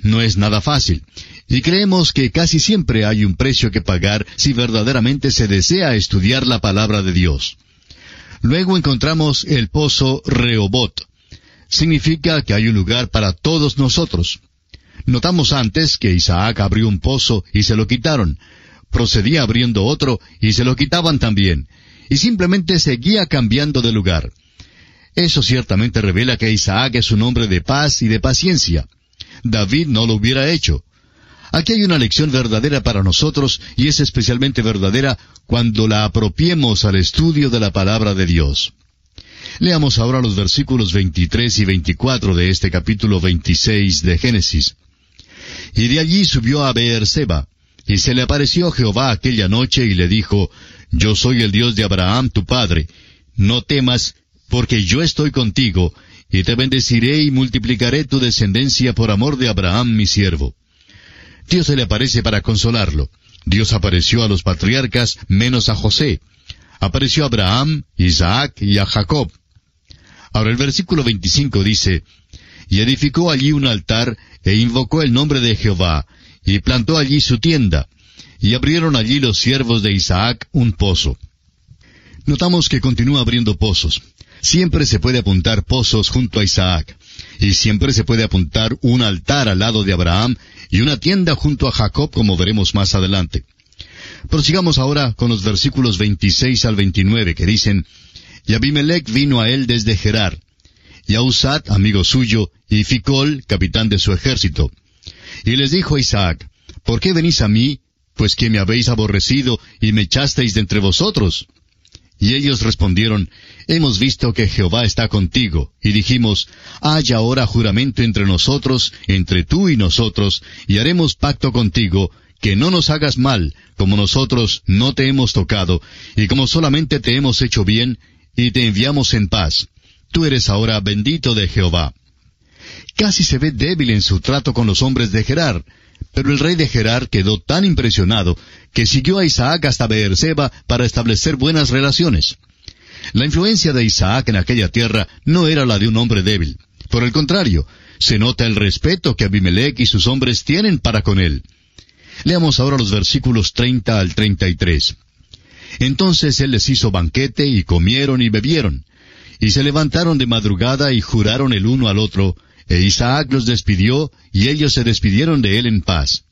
no es nada fácil, y creemos que casi siempre hay un precio que pagar si verdaderamente se desea estudiar la palabra de Dios. Luego encontramos el pozo Rehobot. Significa que hay un lugar para todos nosotros. Notamos antes que Isaac abrió un pozo y se lo quitaron. Procedía abriendo otro y se lo quitaban también. Y simplemente seguía cambiando de lugar. Eso ciertamente revela que Isaac es un hombre de paz y de paciencia. David no lo hubiera hecho. Aquí hay una lección verdadera para nosotros, y es especialmente verdadera cuando la apropiemos al estudio de la palabra de Dios. Leamos ahora los versículos 23 y 24 de este capítulo 26 de Génesis. Y de allí subió a Beerseba, y se le apareció Jehová aquella noche y le dijo, Yo soy el Dios de Abraham tu padre, no temas, porque yo estoy contigo, y te bendeciré y multiplicaré tu descendencia por amor de Abraham mi siervo. Dios se le aparece para consolarlo. Dios apareció a los patriarcas menos a José. Apareció a Abraham, Isaac y a Jacob. Ahora el versículo 25 dice, Y edificó allí un altar, e invocó el nombre de Jehová, y plantó allí su tienda, y abrieron allí los siervos de Isaac un pozo. Notamos que continúa abriendo pozos. Siempre se puede apuntar pozos junto a Isaac, y siempre se puede apuntar un altar al lado de Abraham, y una tienda junto a Jacob, como veremos más adelante. Prosigamos ahora con los versículos 26 al 29, que dicen, Y Abimelech vino a él desde Gerar, y a Usat, amigo suyo, y Ficol, capitán de su ejército. Y les dijo a Isaac, ¿Por qué venís a mí, pues que me habéis aborrecido, y me echasteis de entre vosotros? Y ellos respondieron, Hemos visto que Jehová está contigo, y dijimos, Haya ahora juramento entre nosotros, entre tú y nosotros, y haremos pacto contigo, que no nos hagas mal, como nosotros no te hemos tocado, y como solamente te hemos hecho bien, y te enviamos en paz. Tú eres ahora bendito de Jehová. Casi se ve débil en su trato con los hombres de Gerar, pero el rey de Gerar quedó tan impresionado que siguió a Isaac hasta Beerseba para establecer buenas relaciones. La influencia de Isaac en aquella tierra no era la de un hombre débil. Por el contrario, se nota el respeto que Abimelech y sus hombres tienen para con él. Leamos ahora los versículos 30 al 33. Entonces él les hizo banquete, y comieron y bebieron. Y se levantaron de madrugada y juraron el uno al otro, e Isaac los despidió, y ellos se despidieron de él en paz.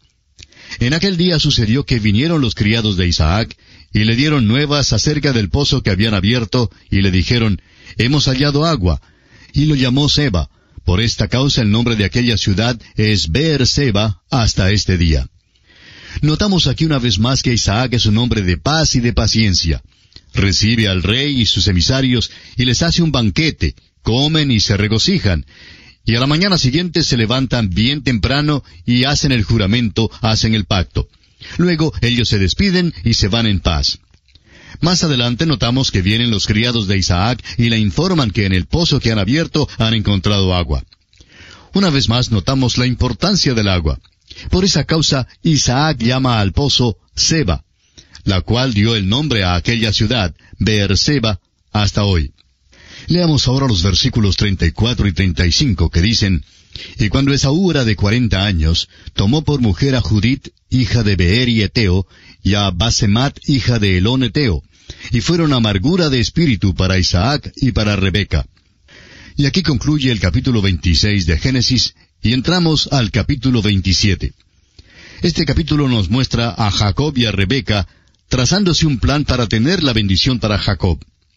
En aquel día sucedió que vinieron los criados de Isaac, y le dieron nuevas acerca del pozo que habían abierto, y le dijeron, Hemos hallado agua. Y lo llamó Seba. Por esta causa el nombre de aquella ciudad es Beerseba hasta este día. Notamos aquí una vez más que Isaac es un hombre de paz y de paciencia. Recibe al rey y sus emisarios, y les hace un banquete, comen y se regocijan. Y a la mañana siguiente se levantan bien temprano y hacen el juramento, hacen el pacto. Luego ellos se despiden y se van en paz. Más adelante notamos que vienen los criados de Isaac y le informan que en el pozo que han abierto han encontrado agua. Una vez más notamos la importancia del agua. Por esa causa Isaac llama al pozo Seba, la cual dio el nombre a aquella ciudad, Beerseba, hasta hoy. Leamos ahora los versículos 34 y 35 que dicen, Y cuando Esaú era de 40 años, tomó por mujer a Judith, hija de Beeri Eteo, y a Basemat, hija de Elón Eteo, y fueron amargura de espíritu para Isaac y para Rebeca. Y aquí concluye el capítulo 26 de Génesis, y entramos al capítulo 27. Este capítulo nos muestra a Jacob y a Rebeca trazándose un plan para tener la bendición para Jacob.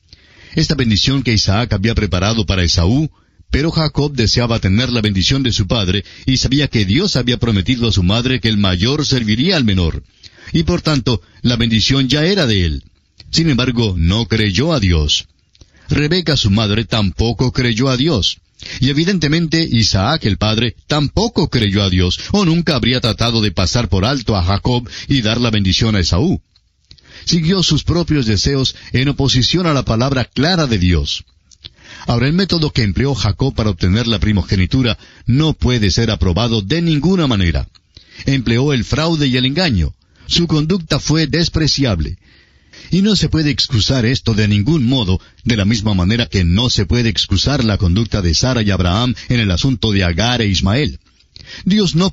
Esta bendición que Isaac había preparado para Esaú, pero Jacob deseaba tener la bendición de su padre, y sabía que Dios había prometido a su madre que el mayor serviría al menor, y por tanto, la bendición ya era de él. Sin embargo, no creyó a Dios. Rebeca, su madre, tampoco creyó a Dios. Y evidentemente Isaac, el padre, tampoco creyó a Dios, o nunca habría tratado de pasar por alto a Jacob y dar la bendición a Esaú. Siguió sus propios deseos en oposición a la palabra clara de Dios. Ahora, el método que empleó Jacob para obtener la primogenitura no puede ser aprobado de ninguna manera. Empleó el fraude y el engaño. Su conducta fue despreciable. Y no se puede excusar esto de ningún modo, de la misma manera que no se puede excusar la conducta de Sara y Abraham en el asunto de Agar e Ismael. Dios no